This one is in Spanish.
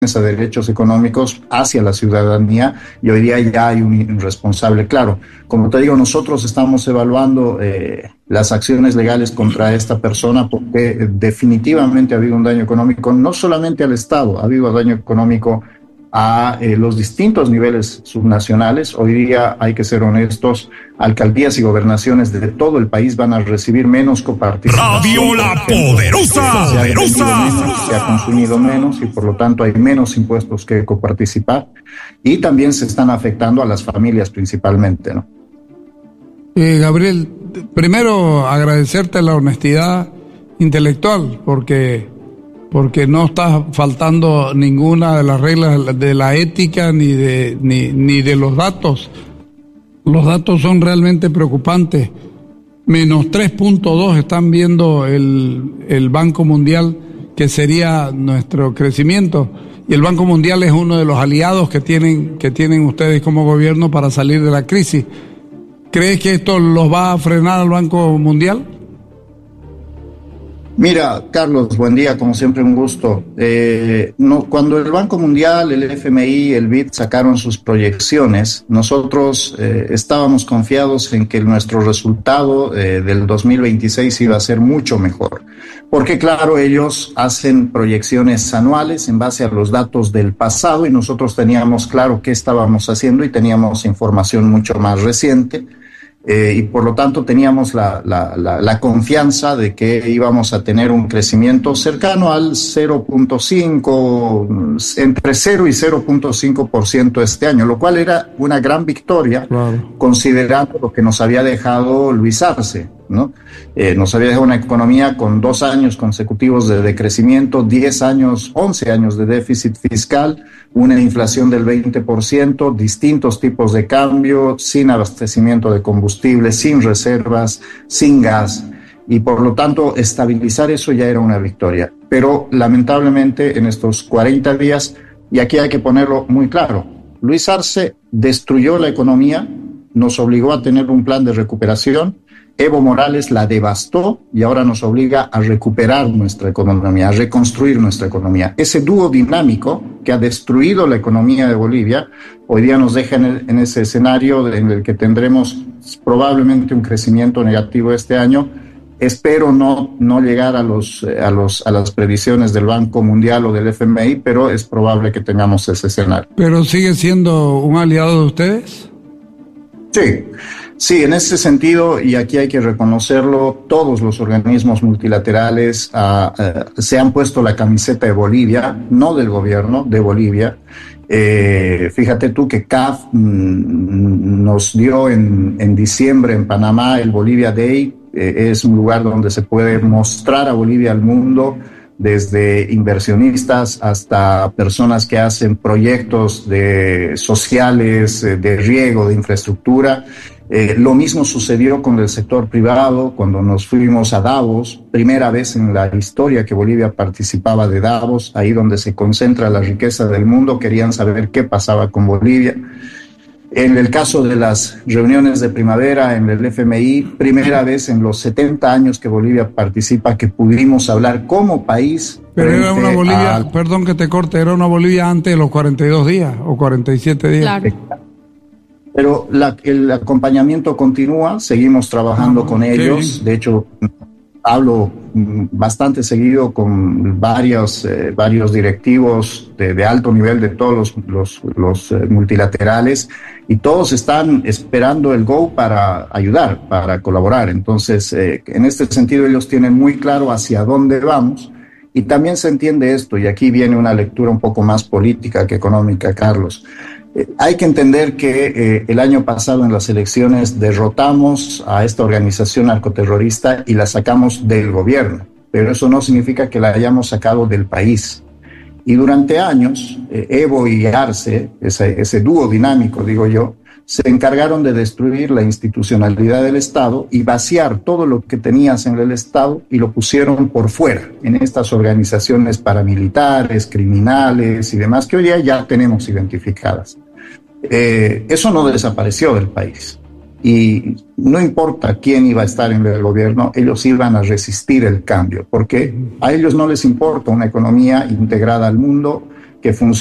a derechos económicos hacia la ciudadanía, y hoy día ya hay un responsable claro. Como te digo, nosotros estamos evaluando las acciones legales contra esta persona porque definitivamente ha habido un daño económico, no solamente al Estado, ha habido daño económico a los distintos niveles subnacionales. Hoy día, hay que ser honestos, alcaldías y gobernaciones de todo el país van a recibir menos coparticipación. Radio La Poderosa. Se ha consumido menos y por lo tanto hay menos impuestos que coparticipar, y también se están afectando a las familias principalmente, ¿no? Gabriel, primero agradecerte la honestidad intelectual, porque no está faltando ninguna de las reglas de la ética ni de los datos. Los datos son realmente preocupantes. Menos 3.2 están viendo el Banco Mundial, que sería nuestro crecimiento. Y el Banco Mundial es uno de los aliados que tienen ustedes como gobierno para salir de la crisis. ¿Crees que esto los va a frenar al Banco Mundial? Mira, Carlos, buen día, como siempre un gusto. Cuando el Banco Mundial, el FMI, el BID sacaron sus proyecciones, nosotros estábamos confiados en que nuestro resultado del 2026 iba a ser mucho mejor. Porque claro, ellos hacen proyecciones anuales en base a los datos del pasado y nosotros teníamos claro qué estábamos haciendo y teníamos información mucho más reciente. Y por lo tanto teníamos la confianza de que íbamos a tener un crecimiento cercano al 0.5, entre 0 y 0.5% este año, lo cual era una gran victoria, claro, considerando lo que nos había dejado Luis Arce, ¿no? Nos había dejado una economía con 2 años consecutivos de decrecimiento, 11 años de déficit fiscal, una inflación del 20%, distintos tipos de cambio, sin abastecimiento de combustible, sin reservas, sin gas, y por lo tanto estabilizar eso ya era una victoria. Pero lamentablemente en estos 40 días, y aquí hay que ponerlo muy claro, Luis Arce destruyó la economía, nos obligó a tener un plan de recuperación. Evo Morales la devastó y ahora nos obliga a recuperar nuestra economía, a reconstruir nuestra economía. Ese dúo dinámico que ha destruido la economía de Bolivia, hoy día nos deja en ese escenario en el que tendremos probablemente un crecimiento negativo este año. Espero no llegar a las previsiones del Banco Mundial o del FMI, pero es probable que tengamos ese escenario. ¿Pero sigue siendo un aliado de ustedes? Sí, en ese sentido, y aquí hay que reconocerlo, todos los organismos multilaterales se han puesto la camiseta de Bolivia, no del gobierno, de Bolivia. Fíjate tú que CAF nos dio en diciembre en Panamá el Bolivia Day. Es un lugar donde se puede mostrar a Bolivia al mundo, desde inversionistas hasta personas que hacen proyectos sociales, de riego, de infraestructura. Lo mismo sucedió con el sector privado cuando nos fuimos a Davos, primera vez en la historia que Bolivia participaba de Davos, ahí donde se concentra la riqueza del mundo. Querían saber qué pasaba con Bolivia. En el caso de las reuniones de primavera en el FMI, primera vez en los 70 años que Bolivia participa que pudimos hablar como país. Pero era una Bolivia, perdón que te corte, era una Bolivia antes de los 42 días o 47 días. Claro. Pero el acompañamiento continúa, seguimos trabajando con ellos. De hecho, hablo bastante seguido con varios directivos de alto nivel de todos los multilaterales, y todos están esperando el go para ayudar, para colaborar. Entonces, en este sentido, ellos tienen muy claro hacia dónde vamos, y también se entiende esto, y aquí viene una lectura un poco más política que económica, Carlos. Hay que entender que el año pasado en las elecciones derrotamos a esta organización narcoterrorista y la sacamos del gobierno, pero eso no significa que la hayamos sacado del país. Y durante años, Evo y Arce, ese dúo dinámico, digo yo, se encargaron de destruir la institucionalidad del Estado y vaciar todo lo que tenías en el Estado y lo pusieron por fuera, en estas organizaciones paramilitares, criminales y demás que hoy día ya tenemos identificadas. Eso no desapareció del país. Y no importa quién iba a estar en el gobierno, ellos iban a resistir el cambio, porque a ellos no les importa una economía integrada al mundo, que funciona